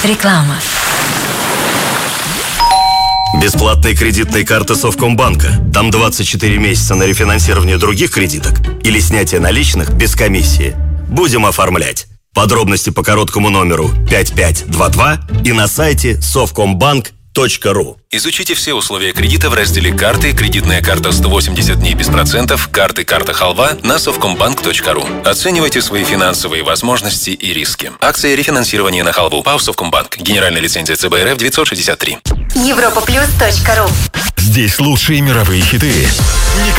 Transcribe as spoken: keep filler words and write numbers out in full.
Реклама. Бесплатные кредитные карты Совкомбанка. Там двадцать четыре месяца на рефинансирование других кредиток или снятие наличных без комиссии. Будем оформлять. Подробности по короткому номеру пять пять два два и на сайте совкомбанк точка ру. Изучите все условия кредита в разделе «Карты», «Кредитная карта сто восемьдесят дней без процентов», «Карты», «Карта Халва» на совкомбанк точка ру. Оценивайте свои финансовые возможности и риски. Акция рефинансирования на Халву. ПАО «Совкомбанк». Генеральная лицензия ЦБ РФ девятьсот шестьдесят три. европа плюс точка ру. Здесь лучшие мировые хиты.